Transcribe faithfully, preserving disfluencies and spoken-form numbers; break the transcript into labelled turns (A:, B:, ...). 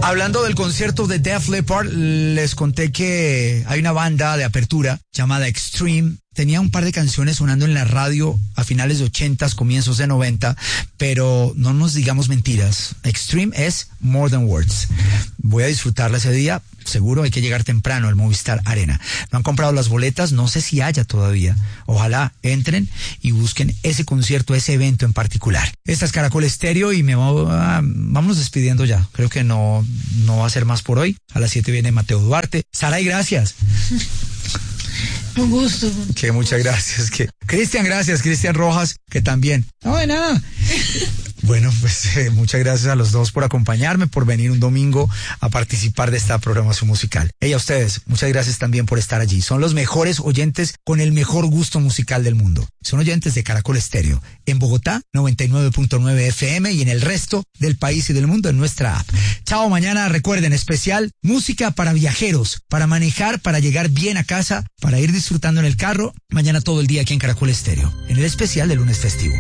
A: Hablando del concierto de Def Leppard, les conté que hay una banda de apertura llamada Extreme. Tenía un par de canciones sonando en la radio a finales de ochentas, comienzos de noventa, pero no nos digamos mentiras. Extreme es More Than Words. Voy a disfrutarla ese día. Seguro hay que llegar temprano al Movistar Arena. No han comprado las boletas, no sé si haya todavía. Ojalá entren y busquen ese concierto, ese evento en particular. Esta es Caracol Estéreo y me voy a, vámonos despidiendo ya. Creo que no, no va a ser más por hoy. A las siete viene Mateo Duarte. Saray, gracias.
B: Un gusto.
A: Que muchas gracias. Que Cristian, gracias. Cristian Rojas, que también. No, de nada. Bueno, pues eh, muchas gracias a los dos por acompañarme, por venir un domingo a participar de esta programación musical. Y a ustedes, muchas gracias también por estar allí. Son los mejores oyentes con el mejor gusto musical del mundo. Son oyentes de Caracol Estéreo. En Bogotá, noventa y nueve punto nueve F M y en el resto del país y del mundo en nuestra app. Chao, mañana recuerden, especial música para viajeros, para manejar, para llegar bien a casa, para ir disfrutando en el carro. Mañana todo el día aquí en Caracol Estéreo, en el especial de lunes festivo.